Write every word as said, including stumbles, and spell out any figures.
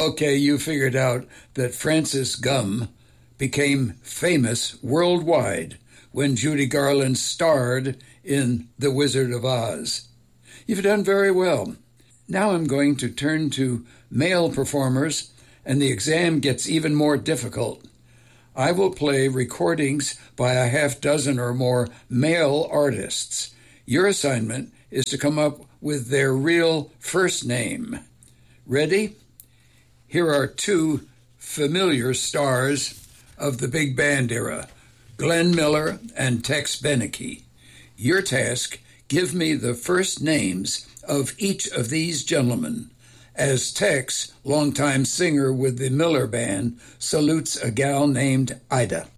Okay, you figured out that Francis Gum became famous worldwide when Judy Garland starred in The Wizard of Oz. You've done very well. Now I'm going to turn to male performers, and the exam gets even more difficult. I will play recordings by a half dozen or more male artists. Your assignment is to come up with their real first name. Ready? Here are two familiar stars of the big band era, Glenn Miller and Tex Beneke. Your task, give me the first names of each of these gentlemen, as Tex, longtime singer with the Miller Band, salutes a gal named Ida.